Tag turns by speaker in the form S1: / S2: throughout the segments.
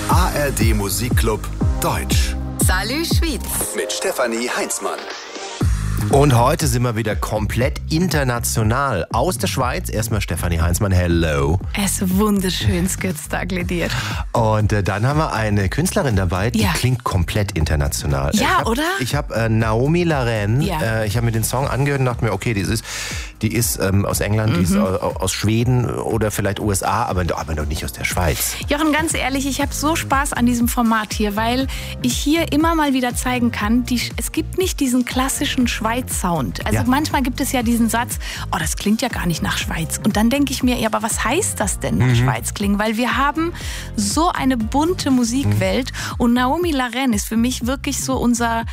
S1: ARD Musikclub Deutsch.
S2: Salü Schwyz.
S1: Mit Stefanie Heinzmann.
S3: Und heute sind wir wieder komplett international. Aus der Schweiz erstmal Stefanie Heinzmann, hello.
S4: Es ist wunderschön, Skütztag dir.
S3: Und dann haben wir eine Künstlerin dabei, die
S4: Ja.
S3: klingt komplett international.
S4: Ja, oder?
S3: Ich habe Naomi Laren,
S4: Ja.
S3: ich habe mir den Song angehört und dachte mir, okay, die ist aus England, die ist aus Schweden oder vielleicht USA, aber doch nicht aus der Schweiz.
S4: Jochen, ganz ehrlich, ich habe so Spaß an diesem Format hier, weil ich hier immer mal wieder zeigen kann, es gibt nicht diesen klassischen Schweiz-Sound. Also
S3: Ja.
S4: manchmal gibt es ja diesen Satz, oh, das klingt ja gar nicht nach Schweiz. Und dann denke ich mir, ja, aber was heißt das denn nach Schweiz klingen? Weil wir haben so eine bunte Musikwelt und Naomi Laren ist für mich wirklich so unser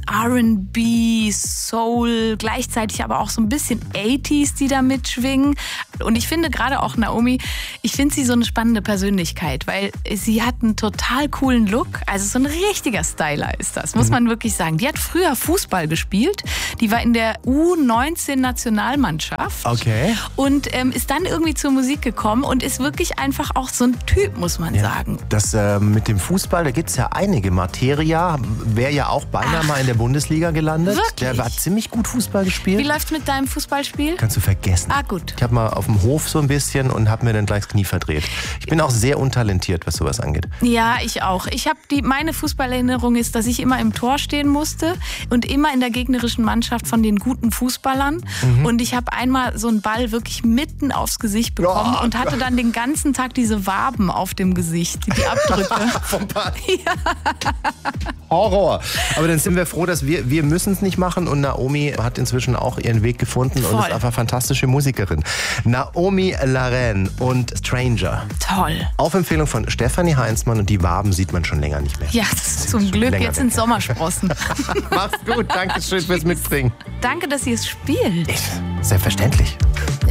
S4: R&B, Soul, gleichzeitig aber auch so ein bisschen 80s, die da mitschwingen. Und ich finde gerade auch Naomi, ich finde sie so eine spannende Persönlichkeit, weil sie hat einen total coolen Look. Also so ein richtiger Styler ist das, muss man wirklich sagen. Die hat früher Fußball gespielt. Die war in der U19-Nationalmannschaft.
S3: Okay.
S4: Und ist dann irgendwie zur Musik gekommen und ist wirklich einfach auch so ein Typ, muss man sagen.
S3: Das mit dem Fußball, da gibt es ja einige. Materia wäre ja auch beinahe mal in der Bundesliga gelandet.
S4: Wirklich?
S3: Der hat ziemlich gut Fußball gespielt.
S4: Wie läuft's mit deinem Fußballspiel?
S3: Kannst du vergessen.
S4: Ah, gut.
S3: Ich habe mal auf dem Hof so ein bisschen und habe mir dann gleich das Knie verdreht. Ich bin auch sehr untalentiert, was sowas angeht.
S4: Ja, ich auch. Meine Fußballerinnerung ist, dass ich immer im Tor stehen musste und immer in der gegnerischen Mannschaft von den guten Fußballern. Und ich habe einmal so einen Ball wirklich mitten aufs Gesicht bekommen
S3: Oh,
S4: und hatte dann den ganzen Tag diese Waben auf dem Gesicht, die Abdrücke.
S3: Vom Ball. Horror. Aber dann sind wir froh, dass wir müssen es nicht machen und Naomi hat inzwischen auch ihren Weg gefunden und
S4: Voll.
S3: ist einfach fantastische Musikerin. Naomi Laren und Stranger.
S4: Toll.
S3: Auf Empfehlung von Stefanie Heinzmann und die Waben sieht man schon länger nicht mehr.
S4: Ja, das ist zum Glück.
S3: Länger
S4: Jetzt sind
S3: weg.
S4: Sommersprossen.
S3: Mach's gut, danke schön fürs Mitbringen.
S4: Danke, dass ihr es spielt.
S3: Selbstverständlich.